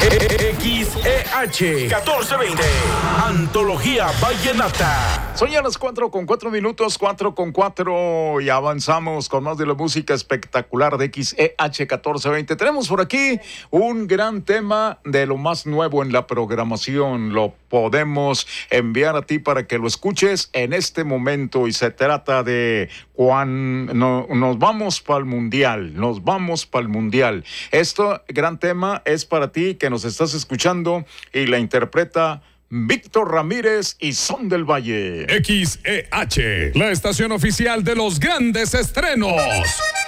XEH 1420. Antología Vallenata. Son ya las 4:04, 4:04, y avanzamos con más de la música espectacular de XEH 1420. Tenemos por aquí un gran tema de lo más nuevo en la programación. Lo podemos enviar a ti para que lo escuches en este momento, y se trata de cuando nos vamos para el Mundial. Nos vamos para el Mundial. Este gran tema es para ti que nos estás escuchando, y la interpreta Víctor Ramírez y Son del Valle. XEH, la estación oficial de los grandes estrenos.